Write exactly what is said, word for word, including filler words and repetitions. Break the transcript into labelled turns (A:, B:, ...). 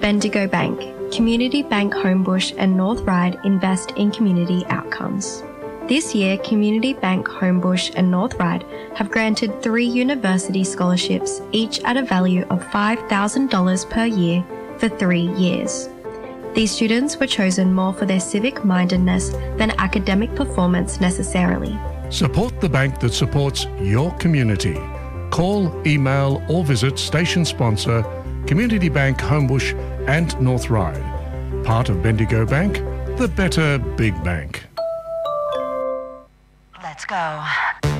A: Bendigo Bank, Community Bank Homebush and North Ryde invest in community outcomes. This year, Community Bank Homebush and North Ryde have granted three university scholarships, each at a value of five thousand dollars per year for three years. These students were chosen more for their civic mindedness than academic performance necessarily.
B: Support the bank that supports your community. Call, email or visit station sponsor Community Bank Homebush and North Ryde. Part of Bendigo Bank, the better big bank.
C: Let's go.